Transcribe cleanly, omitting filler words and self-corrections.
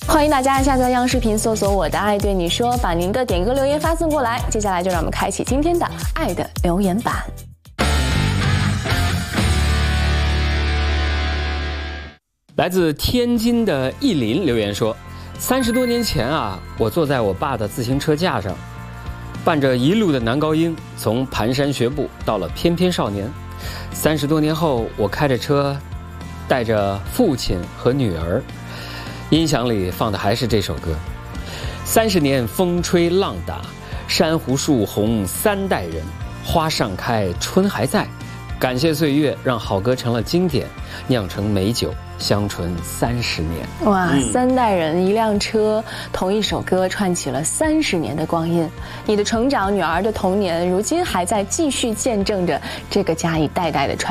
欢迎大家下载央视频，搜索我的爱对你说，把您的点歌留言发送过来。接下来就让我们开启今天的爱的留言板。 来自天津的意林留言说：30多年前啊，我坐在我爸的自行车架上，伴着一路的男高音，从蹒跚学步到了翩翩少年。30多年后，我开着车，带着父亲和女儿，音响里放的还是这首歌。30年风吹浪打，珊瑚树红3代人，花尚开春还在。感谢岁月，让好歌成了经典，酿成美酒，相醇30年。 哇，3代人一辆车，同一首歌串起了30年的光阴。你的成长，女儿的童年，如今还在继续见证着这个家一代代的传承。